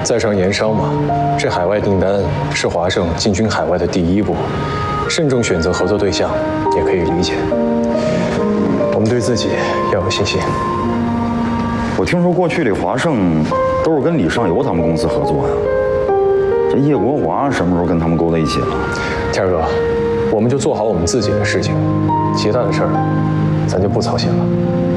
在商言商嘛，这海外订单是华盛进军海外的第一步，慎重选择合作对象也可以理解。我们对自己要有信心。 我听说过去这华盛都是跟李尚游他们公司合作呀，这叶国华什么时候跟他们勾在一起了？ 天儿哥，我们就做好我们自己的事情，其他的事儿咱就不操心了。